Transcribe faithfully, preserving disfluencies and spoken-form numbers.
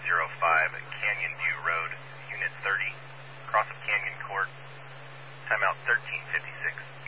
zero five Canyon View Road, Unit thirty, cross of Canyon Court. Timeout thirteen fifty-six.